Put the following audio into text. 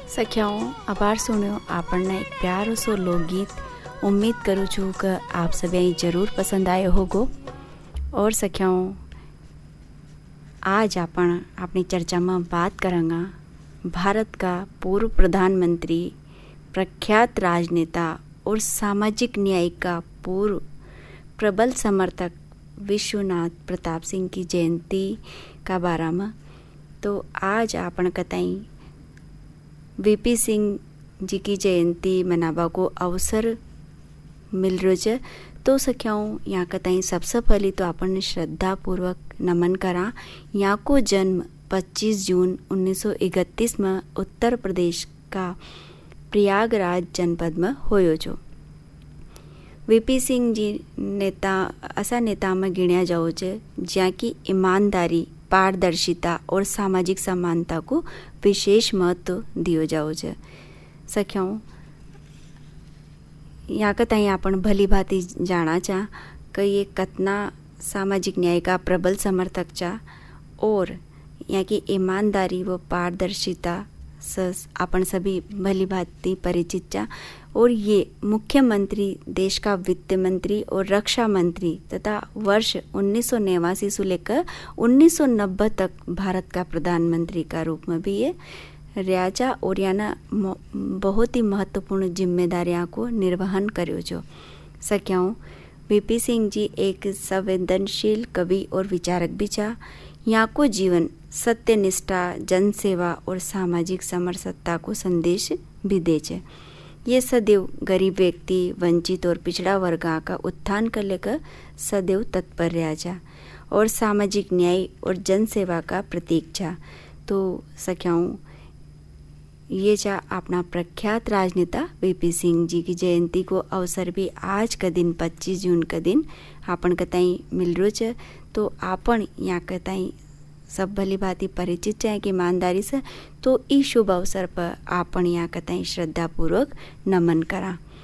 સખ્યાઓ આભાર સુણ્યો આપણને એક પ્યારો સો લોકગીત उम्मीद करूँ छूँ कि आप सभी ज़रूर पसंद आयो होगो। और सख्याओं आज अपन अपनी चर्चा में बात करेंगे भारत का पूर्व प्रधानमंत्री, प्रख्यात राजनेता और सामाजिक न्याय का पूर्व प्रबल समर्थक विश्वनाथ प्रताप सिंह की जयंती का बारे में। तो आज अपन कतई वीपी सिंह जी की जयंती मनावा को अवसर मिल रहा है। तो सख्याओं यहाँ कतई सबसे पहले तो अपन श्रद्धापूर्वक नमन करा। यहाँ को जन्म 25 जून 1931 में उत्तर प्रदेश का प्रयागराज जनपद में होयो जो। वीपी सिंह जी नेता ऐसा नेता में गिणया जाओ छे ज्यां की ईमानदारी, पारदर्शिता और सामाजिक समानता को विशेष महत्व दियो जाओ छे। सख्याओं यहाँ कतई अपन भली भांति जाना चा कि ये कतना सामाजिक न्याय का प्रबल समर्थक चा और यहाँ की ईमानदारी व पारदर्शिता से अपन सभी भली भांति परिचित चा। और ये मुख्यमंत्री, देश का वित्त मंत्री और रक्षा मंत्री तथा वर्ष 1989 से लेकर 1990 तक भारत का प्रधानमंत्री का रूप में भी ये राजा और याना बहुत ही महत्वपूर्ण जिम्मेदारियां को निर्वहन करो जो। सख्याओं वीपी सिंह जी एक संवेदनशील कवि और विचारक भी था। यहाँ को जीवन सत्यनिष्ठा, जनसेवा और सामाजिक समरसता को संदेश भी दे छे। ये सदैव गरीब व्यक्ति, वंचित और पिछड़ा वर्गा का उत्थान कर लेकर सदैव तत्पर रहा था और सामाजिक न्याय और जनसेवा का प्रतीक था। तो सख्याओं ये चा अपना प्रख्यात राजनेता वीपी सिंह जी की जयंती को अवसर भी आज का दिन 25 जून का दिन आपन कतई मिल रो छे। तो आपन यहाँ कतई सब भली भांति परिचित है कि ईमानदारी से। तो इस शुभ अवसर पर आपन यहाँ कतई श्रद्धापूर्वक नमन करा।